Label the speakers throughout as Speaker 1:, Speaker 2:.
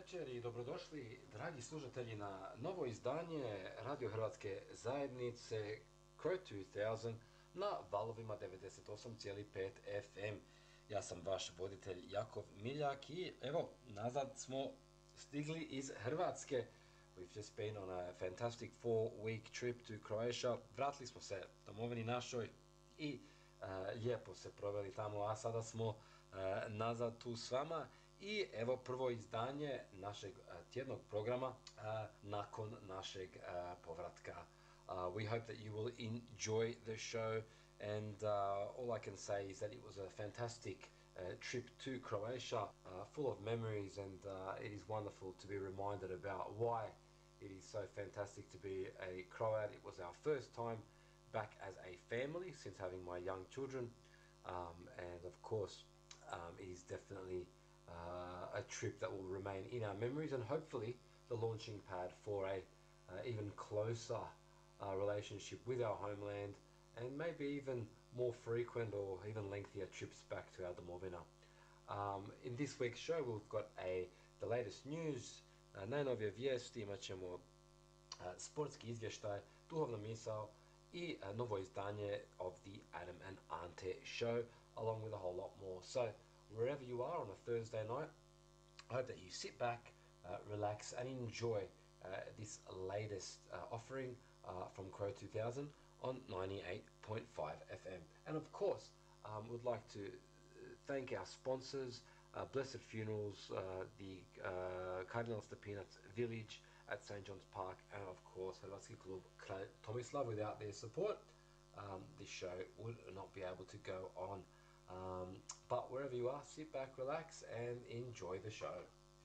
Speaker 1: večer i dobrodošli, dragi slušatelji, na novo izdanje Radio Hrvatske zajednice Crow 2000 na valovima 98,5 FM. Ja sam vaš voditelj Jakov Miljak i evo, nazad smo stigli iz Hrvatske. We've just been on a fantastic 4-week trip to Croatia. Vratili smo se domovini našoj i lijepo se proveli tamo, a sada smo nazad tu s vama. I evo prvo izdanje našeg tjednog programa nakon našeg povratka. We hope that you will enjoy the show, and all I can say is that it was a fantastic trip to Croatia, full of memories, and it is wonderful to be reminded about why it is so fantastic to be a Croat. It was our first time back as a family since having my young children, and of course it is definitely a trip that will remain in our memories, and hopefully the launching pad for a even closer relationship with our homeland, and maybe even more frequent or even lengthier trips back to our domovina. In this week's show we've got the latest news, najnovije vijesti, imat ćemo sportski izvještaj, duhovna misao i novo izdanje of the Adam and Ante show, along with a whole lot more. So wherever you are on a Thursday night, I hope that you sit back, relax and enjoy this latest offering from Crow 2000 on 98.5 FM. And of course, we'd like to thank our sponsors, Blessed Funerals, the Kardinal Stepinac Village at St. John's Park, and of course Hrvatski klub Kralj Tomislav. Without their support, this show would not be able to go on. But wherever you are, sit back, relax and enjoy the show.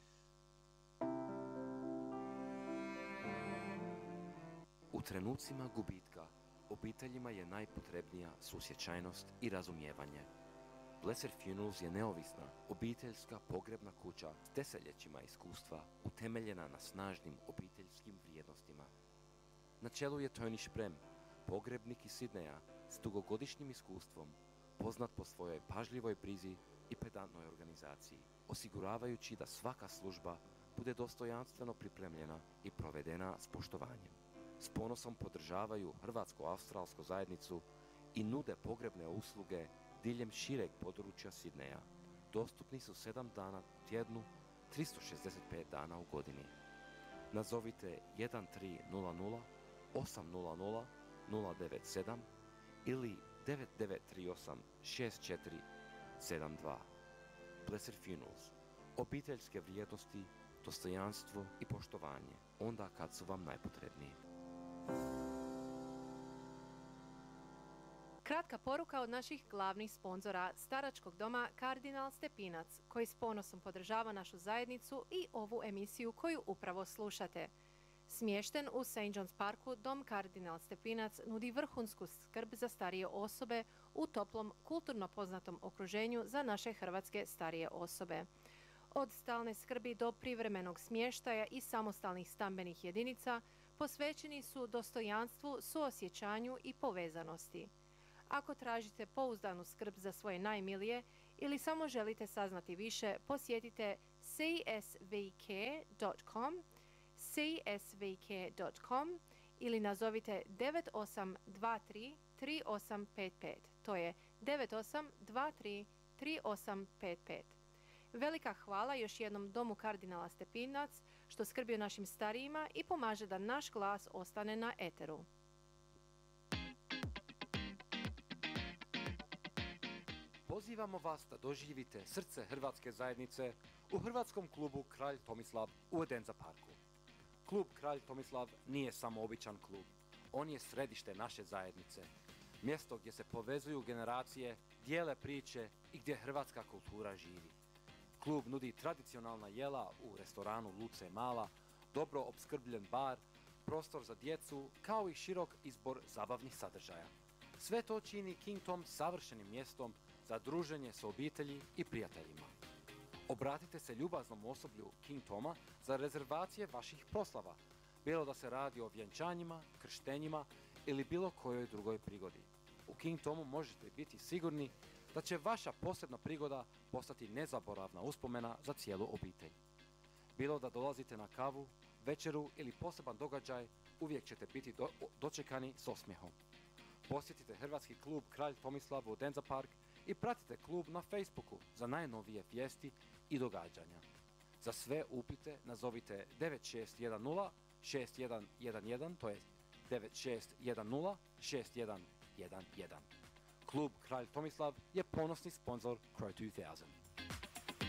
Speaker 2: U trenucima gubitka obiteljima je najpotrebnija susjećajnost i razumijevanje. Blessed Funerals je neovisna, obiteljska pogrebna kuća s desetljećima iskustva utemeljena na snažnim obiteljskim vrijednostima. Na čelu je Tony Šprem, pogrebnik iz Sidneja s dugogodišnjim iskustvom, poznat po svojoj pažljivoj brizi i pedantnoj organizaciji, osiguravajući da svaka služba bude dostojanstveno pripremljena i provedena s poštovanjem. S ponosom podržavaju hrvatsko-australsku zajednicu i nude pogrebne usluge diljem šireg područja Sidneja. Dostupni su 7 dana u tjednu, 365 dana u godini. Nazovite 1300 800 097 ili 9938 6472. Blessed Funerals. Obiteljske vrijednosti, dostojanstvo i poštovanje onda kad su vam najpotrebniji.
Speaker 3: Kratka poruka od naših glavnih sponzora, staračkog doma Kardinal Stepinac, koji s ponosom podržava našu zajednicu i ovu emisiju koju upravo slušate. Smješten u St. John's Parku, dom Kardinal Stepinac nudi vrhunsku skrb za starije osobe u toplom, kulturno poznatom okruženju za naše hrvatske starije osobe. Od stalne skrbi do privremenog smještaja i samostalnih stambenih jedinica posvećeni su dostojanstvu, suosjećanju i povezanosti. Ako tražite pouzdanu skrb za svoje najmilije ili samo želite saznati više, posjetite csvk.com ili nazovite 9823 3855. To je 9823 3855. Velika hvala još jednom domu Kardinala Stepinac što skrbi o našim starijima i pomaže da naš glas ostane na eteru.
Speaker 2: Pozivamo vas da doživite srce hrvatske zajednice u hrvatskom klubu Kralj Tomislav u Edinza Parku. Klub Kralj Tomislav nije samo običan klub, on je središte naše zajednice, mjesto gdje se povezuju generacije, dijele priče i gdje hrvatska kultura živi. Klub nudi tradicionalna jela u restoranu Luce Mala, dobro opskrbljen bar, prostor za djecu kao i širok izbor zabavnih sadržaja. Sve to čini King Tom savršenim mjestom za druženje s obitelji i prijateljima. Obratite se ljubaznom osoblju King Toma za rezervacije vaših proslava, bilo da se radi o vjenčanjima, krštenjima ili bilo kojoj drugoj prigodi. U King Tomu možete biti sigurni da će vaša posebna prigoda postati nezaboravna uspomena za cijelu obitelj. Bilo da dolazite na kavu, večeru ili poseban događaj, uvijek ćete biti dočekani s osmijehom. Posjetite hrvatski klub Kralj Tomislav u Denza Park i pratite klub na Facebooku za najnovije vijesti i događanja. Za sve upite nazovite 9610 6111, to je 9610 6111. Klub Kralj Tomislav je ponosni sponzor Crow 2000.